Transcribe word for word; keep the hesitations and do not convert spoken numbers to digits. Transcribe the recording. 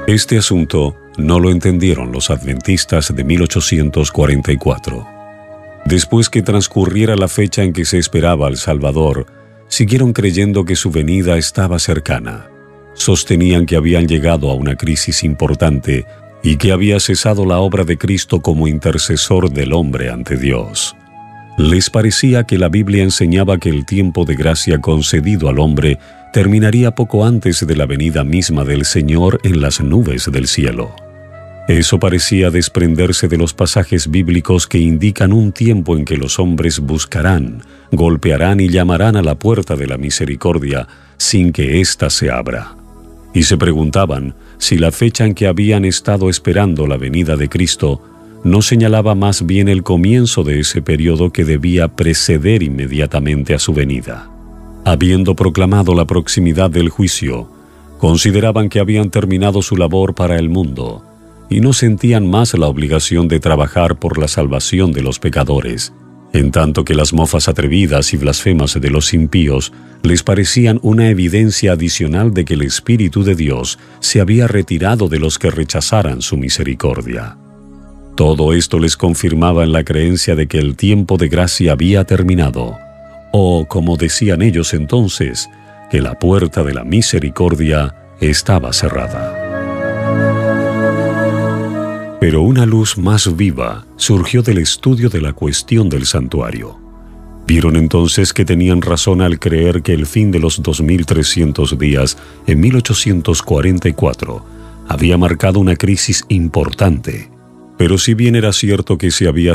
Este asunto no lo entendieron los adventistas de mil ochocientos cuarenta y cuatro. Después que transcurriera la fecha en que se esperaba al Salvador, siguieron creyendo que su venida estaba cercana. Sostenían que habían llegado a una crisis importante y que había cesado la obra de Cristo como intercesor del hombre ante Dios. Les parecía que la Biblia enseñaba que el tiempo de gracia concedido al hombre terminaría poco antes de la venida misma del Señor en las nubes del cielo. Eso parecía desprenderse de los pasajes bíblicos que indican un tiempo en que los hombres buscarán, golpearán y llamarán a la puerta de la misericordia sin que ésta se abra. Y se preguntaban si la fecha en que habían estado esperando la venida de Cristo no señalaba más bien el comienzo de ese periodo que debía preceder inmediatamente a su venida. Habiendo proclamado la proximidad del juicio, consideraban que habían terminado su labor para el mundo y no sentían más la obligación de trabajar por la salvación de los pecadores, en tanto que las mofas atrevidas y blasfemas de los impíos les parecían una evidencia adicional de que el Espíritu de Dios se había retirado de los que rechazaran su misericordia. Todo esto les confirmaba en la creencia de que el tiempo de gracia había terminado, o, como decían ellos entonces, que la puerta de la misericordia estaba cerrada. Pero una luz más viva surgió del estudio de la cuestión del santuario. Vieron entonces que tenían razón al creer que el fin de los dos mil trescientos días en mil ochocientos cuarenta y cuatro había marcado una crisis importante. Pero si bien era cierto que se había